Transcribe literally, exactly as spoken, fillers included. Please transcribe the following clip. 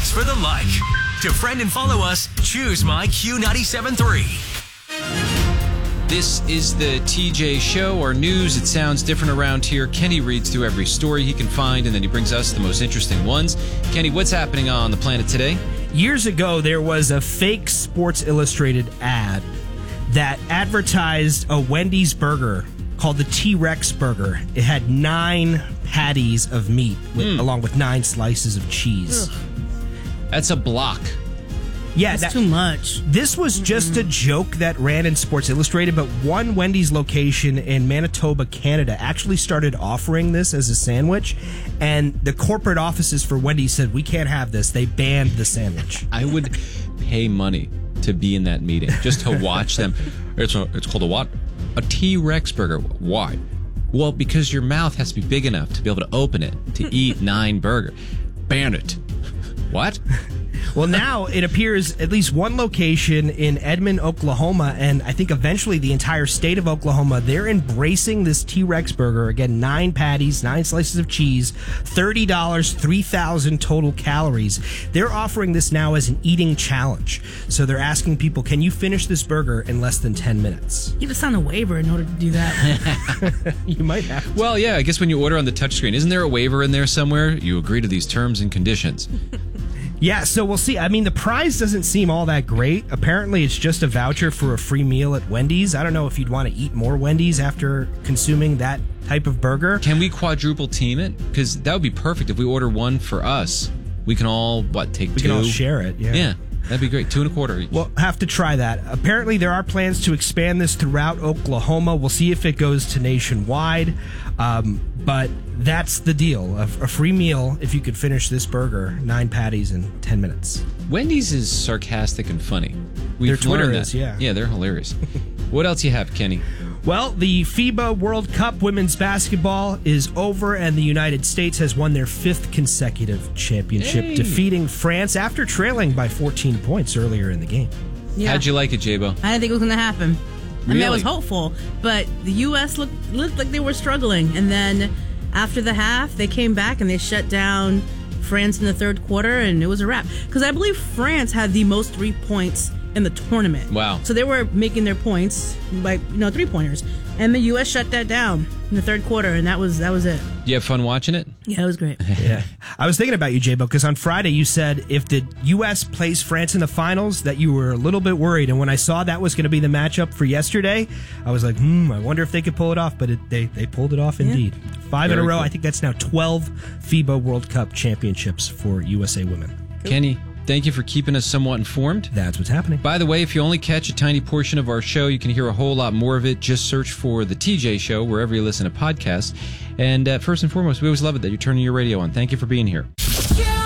Thanks for the like. To friend and follow us, choose my Q ninety-seven point three. This is the T J Show, our news. It sounds different around here. Kenny reads through every story he can find, and then he brings us the most interesting ones. Kenny, what's happening on the planet today? Years ago, there was a fake Sports Illustrated ad that advertised a Wendy's burger called the T-Rex burger. It had nine patties of meat with, mm. along with nine slices of cheese. Ugh. That's a block. Yeah, that's that, too much. This was just a joke that ran in Sports Illustrated, but one Wendy's location in Manitoba, Canada, actually started offering this as a sandwich, and the corporate offices for Wendy's said, we can't have this. They banned the sandwich. I would pay money to be in that meeting, just to watch them. It's, a, it's called a what? A T-Rex burger. Why? Well, because your mouth has to be big enough to be able to open it to eat nine burger. Ban it. What? Well, now it appears at least one location in Edmond, Oklahoma, and I think eventually the entire state of Oklahoma, they're embracing this T-Rex burger. Again, nine patties, nine slices of cheese, thirty dollars, three thousand total calories. They're offering this now as an eating challenge. So they're asking people, can you finish this burger in less than ten minutes? You have to sign a waiver in order to do that. You might have to. Well, yeah, I guess when you order on the touchscreen, isn't there a waiver in there somewhere? You agree to these terms and conditions. Yeah, so we'll see. I mean, the prize doesn't seem all that great. Apparently, it's just a voucher for a free meal at Wendy's. I don't know if you'd want to eat more Wendy's after consuming that type of burger. Can we quadruple team it? Because that would be perfect. If we order one for us, we can all, what, take we two? We can all share it, yeah. Yeah, that'd be great. Two and a quarter each. We'll have to try that. Apparently, there are plans to expand this throughout Oklahoma. We'll see if it goes to nationwide. Um, but that's the deal. A, a free meal if you could finish this burger, nine patties in ten minutes. Wendy's is sarcastic and funny. We've Their Twitter learned that. is, yeah. Yeah, they're hilarious. What else you have, Kenny? Well, the FIBA World Cup women's basketball is over, and the United States has won their fifth consecutive championship, hey. defeating France after trailing by fourteen points earlier in the game. Yeah. How'd you like it, J-Bo? I didn't think it was going to happen. I mean, Really? I was hopeful, but the U S looked looked like they were struggling. And then after the half, they came back and they shut down France in the third quarter, and it was a wrap. Because I believe France had the most three points in the tournament. Wow. So they were making their points by, you know, three-pointers. And the U S shut that down in the third quarter, and that was that was it. You have fun watching it? Yeah, it was great. Yeah, I was thinking about you, J-Bo, because on Friday you said if the U S plays France in the finals that you were a little bit worried. And when I saw that was going to be the matchup for yesterday, I was like, hmm, I wonder if they could pull it off. But it, they, they pulled it off indeed. Yeah. Five Very in a row. Cool. I think that's now twelve FIBA World Cup championships for U S A women. Cool. Kenny, thank you for keeping us somewhat informed. That's what's happening. By the way, if you only catch a tiny portion of our show, you can hear a whole lot more of it. Just search for The T J Show wherever you listen to podcasts. And uh, first and foremost, we always love it that you're turning your radio on. Thank you for being here.